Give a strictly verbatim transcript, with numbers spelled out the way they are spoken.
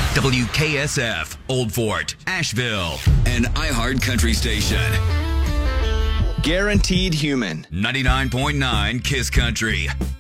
W K S F, Old Fort, Asheville, an iHeart Country station. Guaranteed Human. ninety-nine point nine Kiss Country.